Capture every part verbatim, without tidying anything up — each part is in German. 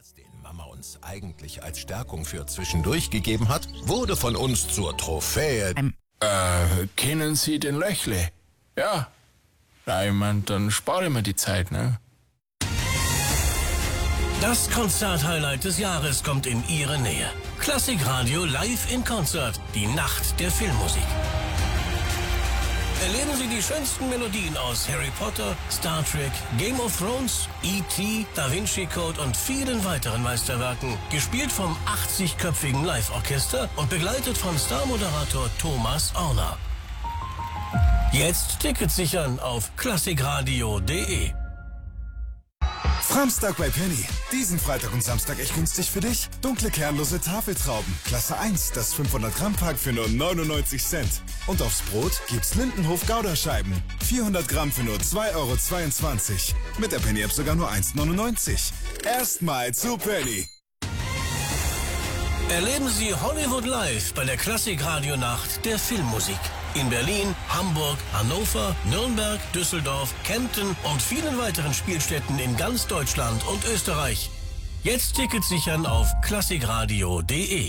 Den Mama uns eigentlich als Stärkung für zwischendurch gegeben hat, wurde von uns zur Trophäe. Ähm. Äh, kennen Sie den Löchle? Ja. Na, ich mein, dann spare ich mir die Zeit, ne? Das Konzert-Highlight des Jahres kommt in Ihre Nähe. Klassikradio live in Konzert. Die Nacht der Filmmusik. Erleben Sie die schönsten Melodien aus Harry Potter, Star Trek, Game of Thrones, E T, Da Vinci Code und vielen weiteren Meisterwerken. Gespielt vom achtzigköpfigen Live-Orchester und begleitet von Star-Moderator Thomas Orner. Jetzt Tickets sichern auf klassikradio punkt de. Framstag bei Penny. Diesen Freitag und Samstag echt günstig für dich. Dunkle kernlose Tafeltrauben. Klasse eins, das fünfhundert Gramm Pack für nur neunundneunzig Cent. Und aufs Brot gibt's Lindenhof Gouda-Scheiben. vierhundert Gramm für nur zwei Euro zweiundzwanzig. Mit der Penny-App sogar nur eins neunundneunzig. Erstmal zu Penny. Erleben Sie Hollywood live bei der Klassikradio-Nacht der Filmmusik. In Berlin, Hamburg, Hannover, Nürnberg, Düsseldorf, Kempten und vielen weiteren Spielstätten in ganz Deutschland und Österreich. Jetzt Tickets sichern auf klassikradio punkt de.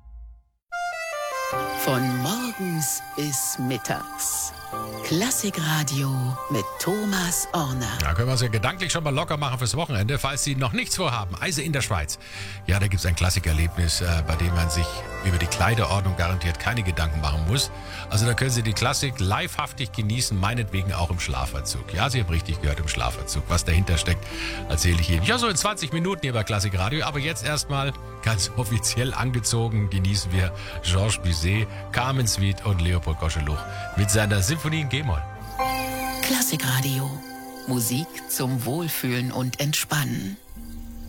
Von morgens bis mittags. Klassikradio mit Thomas Orner. Da können wir uns ja gedanklich schon mal locker machen fürs Wochenende, falls Sie noch nichts vorhaben. Eise in der Schweiz. Ja, da gibt es ein Klassikerlebnis, äh, bei dem man sich über die Kleiderordnung garantiert keine Gedanken machen muss. Also da können Sie die Klassik livehaftig genießen, meinetwegen auch im Schlafanzug. Ja, Sie haben richtig gehört, im Schlafanzug. Was dahinter steckt, erzähle ich Ihnen. Ja, so in zwanzig Minuten hier bei Klassikradio. Aber jetzt erstmal ganz offiziell angezogen genießen wir Georges Bizet, Carmen Suite und Leopold Koscheluch mit seiner Symphonie in G-Moll. Klassikradio. Musik zum Wohlfühlen und Entspannen.